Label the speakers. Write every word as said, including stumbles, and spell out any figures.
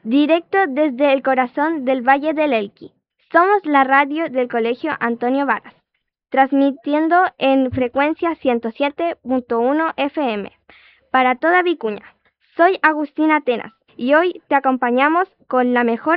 Speaker 1: directo desde el corazón del Valle del Elqui. Somos la radio del Colegio Antonio Varas, transmitiendo en frecuencia ciento siete punto uno F M para toda Vicuña. Soy Agustina Atenas y hoy te acompañamos con la mejor